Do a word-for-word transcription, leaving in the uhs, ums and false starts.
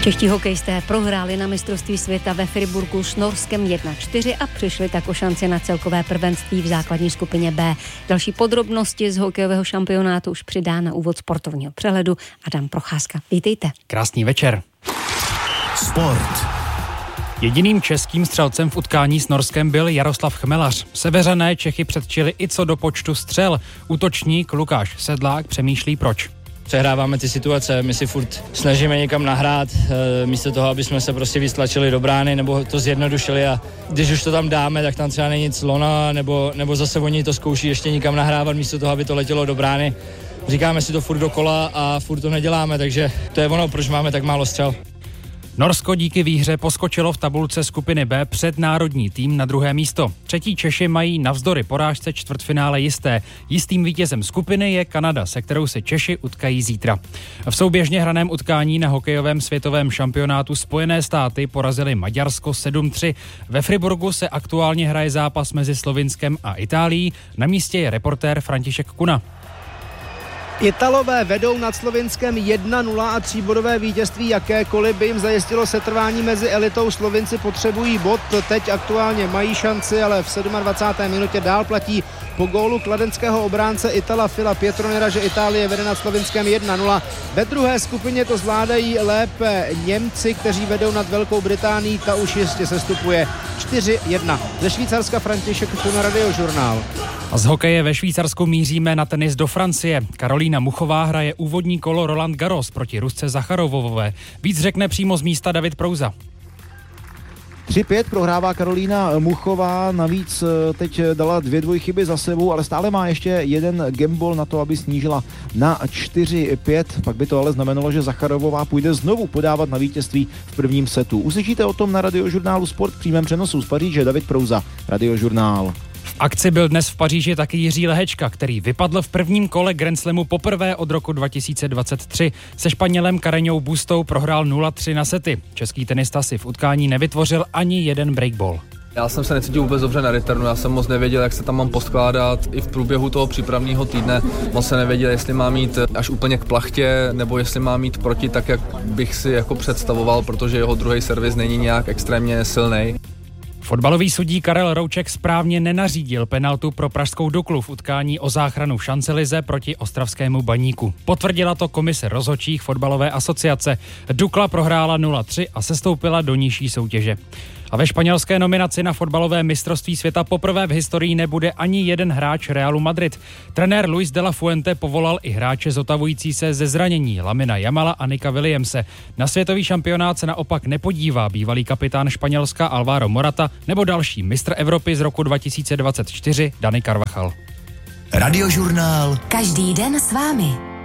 Čeští hokejisté prohráli na mistrovství světa ve Friburgu s Norskem jedna čtyři a přišli tak o šanci na celkové prvenství v základní skupině B. Další podrobnosti z hokejového šampionátu už přidá na úvod sportovního přehledu Adam Procházka. Vítejte. Krásný večer. Sport. Jediným českým střelcem v utkání s Norskem byl Jaroslav Chmelař. Seveřané Čechy předčili i co do počtu střel. Útočník Lukáš Sedlák přemýšlí proč. Přehráváme ty situace, my si furt snažíme někam nahrát, e, místo toho, aby jsme se prostě vystlačili do brány nebo to zjednodušili a když už to tam dáme, tak tam třeba není nic lona, nebo, nebo zase oni to zkouší ještě někam nahrávat, místo toho, aby to letělo do brány. Říkáme si to furt dokola a furt to neděláme, takže to je ono, proč máme tak málo střel. Norsko díky výhře poskočilo v tabulce skupiny B před národní tým na druhé místo. Třetí Češi mají navzdory porážce čtvrtfinále jisté. Jistým vítězem skupiny je Kanada, se kterou se Češi utkají zítra. V souběžně hraném utkání na hokejovém světovém šampionátu Spojené státy porazili Maďarsko sedm tři. Ve Friburgu se aktuálně hraje zápas mezi Slovinskem a Itálií. Na místě je reportér František Kuna. Italové vedou nad Slovinskem jedna nula a tříbodové vítězství jakékoliv by jim zajistilo setrvání mezi elitou. Slovinci potřebují bod, teď aktuálně mají šanci, ale v dvacáté sedmé minutě dál platí po gólu kladenského obránce Itala Fila Pietronera, že Itálie vede nad Slovinskem jedna nula. Ve druhé skupině to zvládají lépe Němci, kteří vedou nad Velkou Británií, ta už jistě sestupuje čtyři jedna. Ze Švýcarska František Kuna, Radiožurnál. A z hokeje ve Švýcarsku míříme na tenis do Francie. Karolína Muchová hraje úvodní kolo Roland Garros proti Rusce Zacharovové. Víc řekne přímo z místa David Prouza. tři pět prohrává Karolína Muchová, navíc teď dala dvě dvojchyby za sebou, ale stále má ještě jeden gameball na to, aby snížila na čtyři pět. Pak by to ale znamenalo, že Zacharovová půjde znovu podávat na vítězství v prvním setu. Uslyšíte o tom na Radiožurnálu Sport v přímém přenosu z Paříže. David Prouza, Radiožurnál. V akci byl dnes v Paříži taky Jiří Lehečka, který vypadl v prvním kole Grand Slamu poprvé od roku dva tisíce dvacet tři. Se Španělem Carreñou Bustou prohrál nula tři na sety. Český tenista si v utkání nevytvořil ani jeden breakball. Já jsem se necítil vůbec dobře na returnu, já jsem moc nevěděl, jak se tam mám poskládat. I v průběhu toho přípravného týdne moc se nevěděl, jestli mám jít až úplně k plachtě, nebo jestli mám jít proti tak, jak bych si jako představoval, protože jeho druhý servis není nějak extrémně silný. Fotbalový sudí Karel Rouček správně nenařídil penaltu pro pražskou Duklu v utkání o záchranu v šancelize proti ostravskému Baníku. Potvrdila to komise rozhodčích fotbalové asociace. Dukla prohrála nula tři a sestoupila do nižší soutěže. A ve španělské nominaci na fotbalové mistrovství světa poprvé v historii nebude ani jeden hráč Realu Madrid. Trenér Luis de la Fuente povolal i hráče zotavující se ze zranění Lamina Jamala a Nika Williamse. Na světový šampionát se naopak nepodívá bývalý kapitán Španělska Alvaro Morata nebo další mistr Evropy z roku dva tisíce dvacet čtyři Dani Carvajal. Radiožurnál. Každý den s vámi.